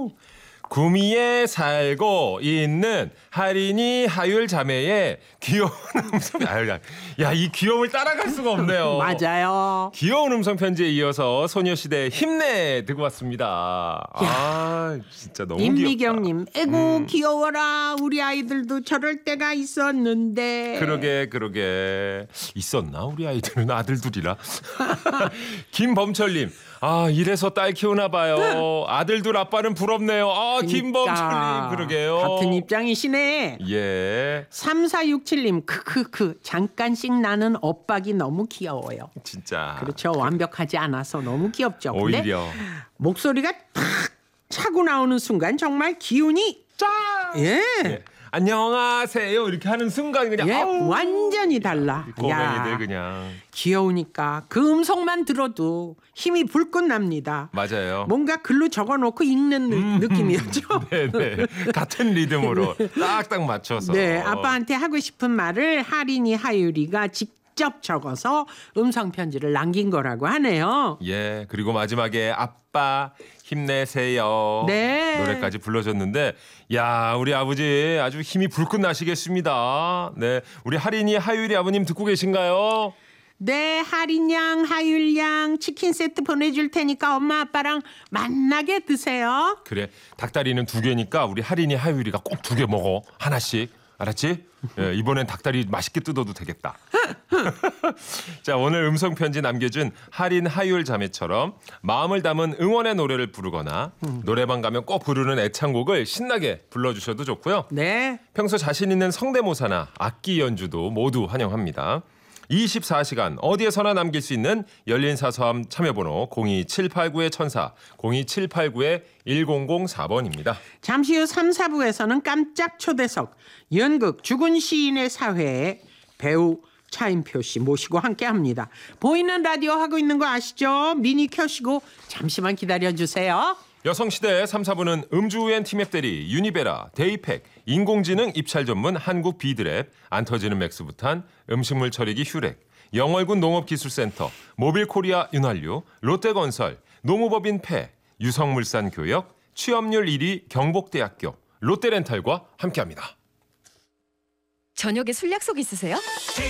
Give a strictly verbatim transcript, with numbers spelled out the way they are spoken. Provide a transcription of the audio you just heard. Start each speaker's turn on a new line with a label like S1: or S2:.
S1: 구미에 살고 있는 하린이 하율 자매의 귀여운 음성. 야, 이 귀여움을 따라갈 수가 없네요.
S2: 맞아요.
S1: 귀여운 음성 편지에 이어서 소녀시대 힘내 듣고 왔습니다. 아, 진짜 너무 귀엽다.
S2: 임미경님, 에구 음. 귀여워라. 우리 아이들도 저럴 때가 있었는데.
S1: 그러게 그러게 있었나 우리 아이들은 아들 둘이라. 김범철님, 아 이래서 딸 키우나 봐요. 아들 둘 아빠는 부럽네요. 아 그러니까. 김범철님 그러게요.
S2: 같은 입장이시네.
S1: 예.
S2: 삼사육칠님 크크크 잠깐씩 나는 엇박이 너무 귀여워요.
S1: 진짜.
S2: 그렇죠. 완벽하지 않아서 너무 귀엽죠.
S1: 오히려
S2: 목소리가 탁 차고 나오는 순간 정말 기운이
S1: 짠.
S2: 예.
S1: 예. 안녕하세요 이렇게 하는 순간 그냥
S2: 예,
S1: 아우,
S2: 완전히 달라.
S1: 꼬맹이들 그냥
S2: 귀여우니까 그 음성만 들어도 힘이 불끈 납니다.
S1: 맞아요.
S2: 뭔가 글로 적어놓고 읽는 음, 느낌이었죠.
S1: 네네 같은 리듬으로 딱딱 맞춰서.
S2: 네, 아빠한테 하고 싶은 말을 하린이 하율이가 직접 적어서 음성 편지를 남긴 거라고 하네요.
S1: 예, 그리고 마지막에 아빠 힘내세요.
S2: 네.
S1: 노래까지 불러줬는데, 야, 우리 아버지 아주 힘이 불끈 나시겠습니다. 네, 우리 하린이 하율이 아버님 듣고 계신가요?
S2: 네, 하린 양, 하율 양 치킨 세트 보내줄 테니까 엄마 아빠랑 만나게 드세요.
S1: 그래, 닭다리는 두 개니까 우리 하린이 하율이가 꼭 두 개 먹어. 하나씩. 알았지? 예, 이번엔 닭다리 맛있게 뜯어도 되겠다. 자, 오늘 음성 편지 남겨준 하린 하율 자매처럼 마음을 담은 응원의 노래를 부르거나 음. 노래방 가면 꼭 부르는 애창곡을 신나게 불러주셔도 좋고요.
S2: 네.
S1: 평소 자신 있는 성대모사나 악기 연주도 모두 환영합니다. 이십사 시간 어디에서나 남길 수 있는 열린사서함 참여번호 공이 칠팔구 천사 공이 칠팔구 일공공사 번입니다.
S2: 잠시 후 삼, 사부에서는 깜짝 초대석 연극 죽은 시인의 사회에 배우 차인표 씨 모시고 함께합니다. 보이는 라디오 하고 있는 거 아시죠? 미니 켜시고 잠시만 기다려주세요.
S1: 여성시대 삼, 사부는 음주우엔 티맵 대리, 유니베라, 데이팩, 인공지능 입찰 전문 한국 비드랩, 안 터지는 맥스부탄, 음식물 처리기 휴렉, 영월군 농업기술센터, 모빌코리아 윤활유, 롯데건설, 노무법인 폐, 유성물산 교역, 취업률 일 위 경복대학교, 롯데렌탈과 함께합니다.
S3: 저녁에 술 약속 있으세요?